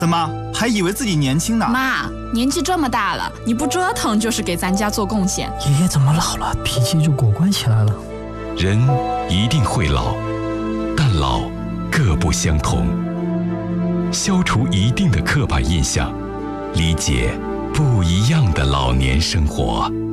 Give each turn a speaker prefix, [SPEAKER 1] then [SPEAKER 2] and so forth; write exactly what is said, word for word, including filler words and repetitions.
[SPEAKER 1] 怎么还以为自己年轻呢？
[SPEAKER 2] 妈，年纪这么大了，你不折腾就是给咱家做贡献。
[SPEAKER 3] 爷爷怎么老了，脾气就果断起来了？
[SPEAKER 4] 人一定会老，但老各不相同。消除一定的刻板印象，理解不一样的老年生活。